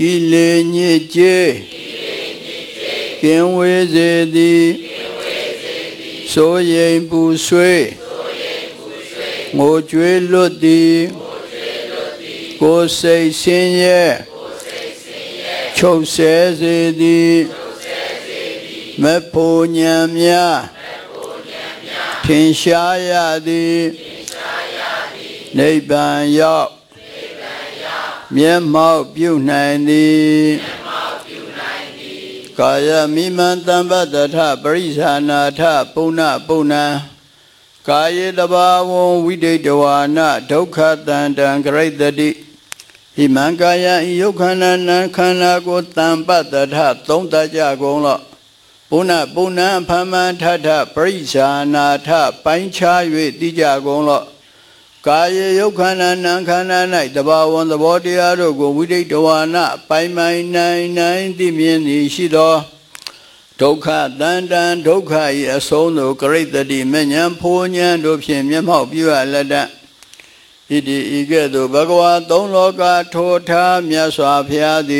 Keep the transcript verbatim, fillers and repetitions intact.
ဤလေညစ်ကြေးကင်းဝေးစေသည်စိုးရိမ်ပူဆွေးငိုကြွေးလွတ်သည်ကိုယ်စိတ်ဆင်းရဲချုပ်ဆဲစေသည်မဖို့ဉာဏ်များထင်ရှားရသည်နိဗ္ဗာန်ရောက်မျက်မှောက်ပြုနိုင်သည်ကာယမိမံတံပတ္ထပရိစ္ဆာနာထပုဏ္ဏပုဏ္ဏကာယေတဘာဝံဝိဒိတဝါနဒုက္ခတန္တံဂရိတတိဣမံကာယဤယုတ်ခန္ဓာနံခန္ဓာကိုတံပတ္ထသုံးတတ်ကြကုန်လော့ပုဏ္ဏပုဏ္ဏဖမံထထပရိစ္ဆာနာထပိုင်းခြား၍သိကြကုန်လော့ကာယေယုတ်ခန္ဓာနံခန္ဓာ၌တဘာဝံသဘောတရားတို့ကိုဝိဒိတဝါနပိုင်ပိုင်နိုင်နိုင်သိမြင်သည်ရှိသောဒုက္ခတန္တံဒုက္ခ၏အဆုံးသို့ဂရိတတိမဉ္ဇဉ်ဖိုးဉ္ဇဉ်တို့ဖြင့်မျက်မှောက်ပြုရလက်တဣတိဤကဲ့သို့ဘဂဝါသုံးလောကထိုထားမြတ်စွာဘုရားသည်